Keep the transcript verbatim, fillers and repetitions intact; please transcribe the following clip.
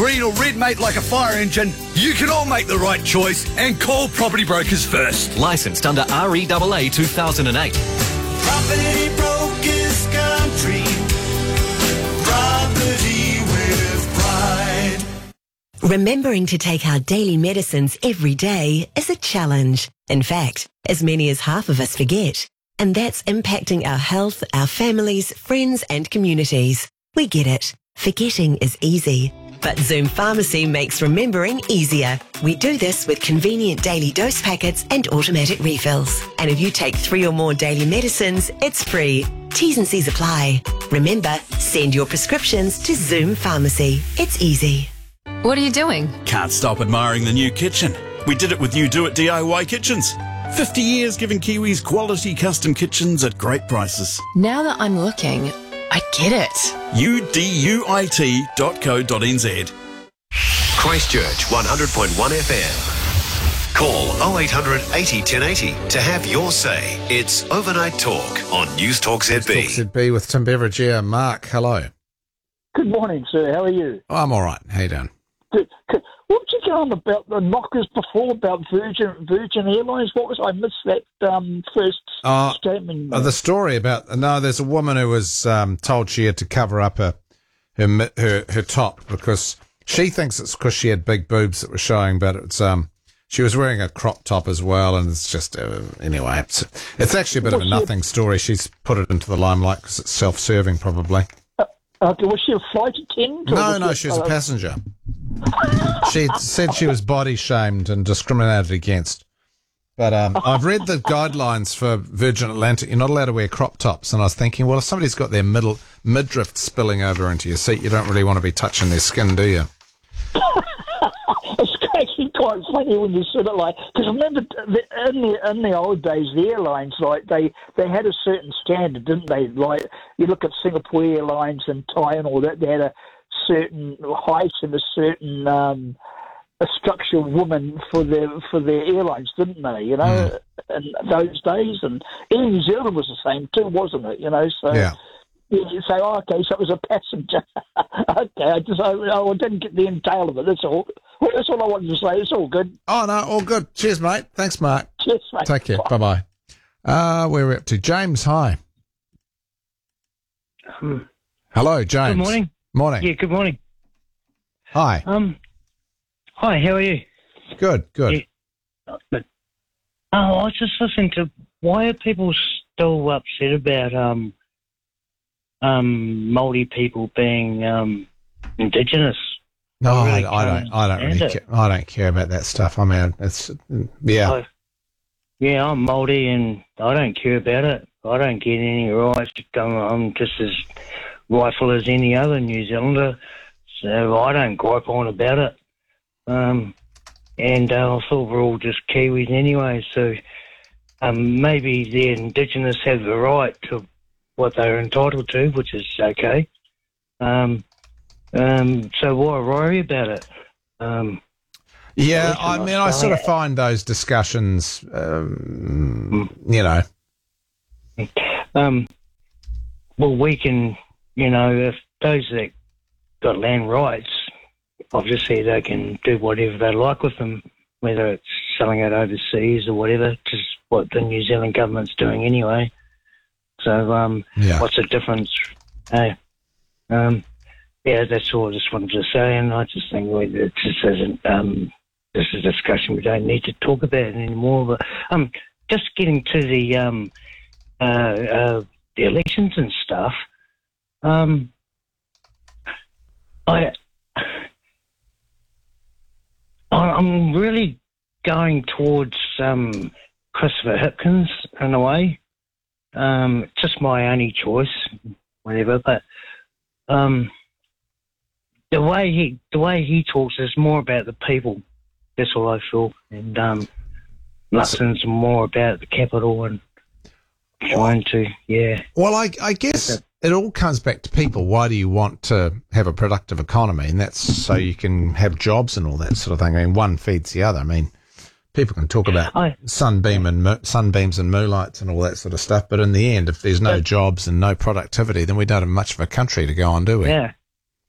green or red, mate, like a fire engine, you can all make the right choice and call Property Brokers first. Licensed under R E A A two thousand eight. Property Brokers Country. Property with pride. Remembering to take our daily medicines every day is a challenge. In fact, as many as half of us forget. And that's impacting our health, our families, friends and communities. We get it. Forgetting is easy. But Zoom Pharmacy makes remembering easier. We do this with convenient daily dose packets and automatic refills. And if you take three or more daily medicines, it's free. T's and C's apply. Remember, send your prescriptions to Zoom Pharmacy. It's easy. What are you doing? Can't stop admiring the new kitchen. We did it with You Do It D I Y Kitchens. fifty years giving Kiwis quality custom kitchens at great prices. Now that I'm looking, I get it. U D U I T dot co dot n z. Christchurch one hundred point one F M. Call oh eight hundred eighty ten eighty to have your say. It's Overnight Talk on News Talk Z B. Talk Z B with Tim Beveridge here. Mark, hello. Good morning, sir. How are you? Oh, I'm all right. How you doing? Good. Good. What did you go on about the knockers before about Virgin Virgin Airlines? What was I missed that um, first uh, statement? Uh, the story about no, there's a woman who was um, told she had to cover up her her her, her top because she thinks it's because she had big boobs that were showing, but it's um she was wearing a crop top as well, and it's just uh, anyway. It's, it's actually a bit was of a nothing a, story. She's put it into the limelight because it's self-serving, probably. Uh, okay, was she a flight attendant? No, no, she was uh, a passenger. She said she was body shamed and discriminated against. But um, I've read the guidelines for Virgin Atlantic. You're not allowed to wear crop tops. And I was thinking, well, if somebody's got their middle midriff spilling over into your seat, you don't really want to be touching their skin, do you? It's actually quite funny when you said it like, because remember the, in the in the old days, the airlines like they, they had a certain standard, didn't they? Like you look at Singapore Airlines and Thai and all that, they had a certain height and a certain um, a structure of woman for their for their airlines, didn't they? You know, mm. in those days, and even New Zealand was the same too, wasn't it? You know, so yeah. You say, oh, okay, so it was a passenger. okay, I just I, I didn't get the entail of it. That's all. Well, that's all I wanted to say. It's all good. Oh no, all good. Cheers, mate. Thanks, Mark. Cheers, mate. Take care. Bye bye. Uh, where are we up to? James, hi. Um, Hello, James. Good morning. Morning. Yeah, good morning. Hi. Um, hi. How are you? Good. Good. Yeah. But, oh, I was just listening to why are people still upset about um um Māori people being um Indigenous? No, I, I, really I don't. I don't really. Care, I don't care about that stuff. I mean, it's yeah. I, yeah, I'm Māori and I don't care about it. I don't get any rights. I'm, I'm just as rightful as any other New Zealander, so I don't gripe on about it. Um, and uh, I thought we're all just Kiwis anyway, so um, maybe the Indigenous have the right to what they're entitled to, which is okay. Um, um, so why worry about it? Um, yeah, I mean, I sort of find those discussions, um, mm. you know. Um, well, we can, you know, if those that got land rights, obviously they can do whatever they like with them, whether it's selling it overseas or whatever, which is what the New Zealand government's doing anyway. So, um, yeah. What's the difference? Hey, um, yeah, that's all I just wanted to say, and I just think we, it just isn't, um, this is a discussion we don't need to talk about anymore. But um, just getting to the um, uh, uh, the elections and stuff, um, I, I'm really going towards um, Christopher Hipkins in a way. Um, just my only choice, whatever. But um, the way he the way he talks is more about the people. That's all I feel. And um, Luxon's more about the capital and trying to, yeah. Well, I, I guess it all comes back to people. Why do you want to have a productive economy? And that's so you can have jobs and all that sort of thing. I mean, one feeds the other. I mean, people can talk about I, sunbeam and mo- sunbeams and moonlights and all that sort of stuff, but in the end, if there's no jobs and no productivity, then we don't have much of a country to go on, do we? Yeah.